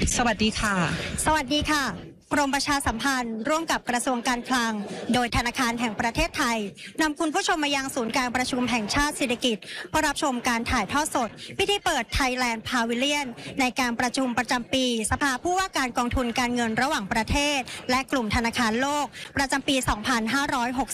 สวัสดีค่ะสวัสดีค่ะกรมประชาสัมพันธ์ร่วมกับกระทรวงการคลังโดยธนาคารแห่งประเทศไทยนำคุณผู้ชมมายังศูนย์การประชุมแห่งชาติเศรษฐกิจเพื่อรับชมการถ่ายทอดสดพิธีเปิด Thailand Pavilion ในการประชุมประจำปีสภาผู้ว่าการกองทุนการเงินระหว่างประเทศและกลุ่มธนาคารโลกประจำปี 2564